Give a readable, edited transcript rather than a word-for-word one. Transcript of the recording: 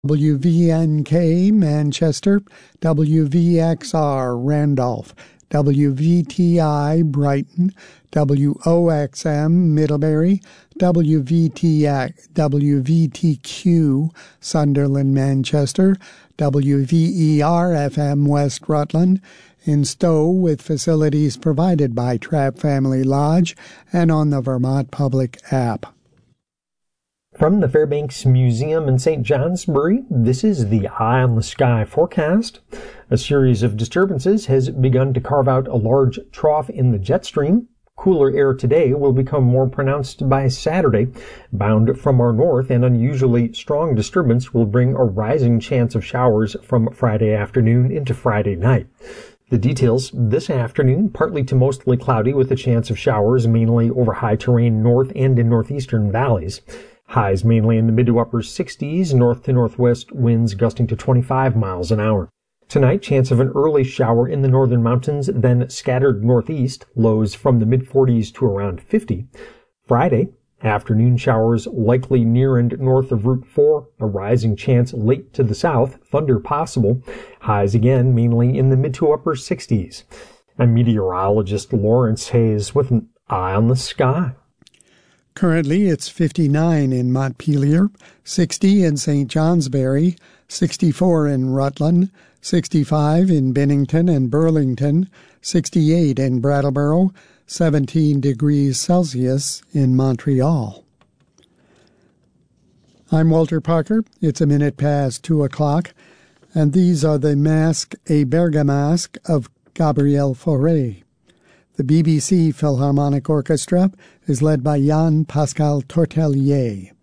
WVNK Manchester, WVXR Randolph, WVTI Brighton, WOXM Middlebury, WVTQ Sunderland Manchester, WVER-FM West Rutland, in Stowe with facilities provided by Trapp Family Lodge and on the Vermont Public app. From the Fairbanks Museum in St. Johnsbury, this is the Eye on the Sky forecast. A series of disturbances has begun to carve out a large trough in the jet stream. Cooler air today will become more pronounced by Saturday. Bound from our north, an unusually strong disturbance will bring a rising chance of showers from Friday afternoon into Friday night. The details this afternoon, partly to mostly cloudy with a chance of showers mainly over high terrain north and in northeastern valleys. Highs mainly in the mid to upper 60s, north to northwest winds gusting to 25 miles an hour. Tonight, chance of an early shower in the northern mountains, then scattered northeast, lows from the mid-40s to around 50. Friday, afternoon showers likely near and north of Route 4, a rising chance late to the south, thunder possible. Highs again mainly in the mid to upper 60s. I'm meteorologist Lawrence Hayes with an Eye on the Sky. Currently, it's 59 in Montpelier, 60 in St. Johnsbury, 64 in Rutland, 65 in Bennington and Burlington, 68 in Brattleboro, 17 degrees Celsius in Montreal. I'm Walter Parker. It's a minute past 2 o'clock, and these are the Masque et Bergamasque of Gabriel Fauré. The BBC Philharmonic Orchestra is led by Jan Pascal Tortelier.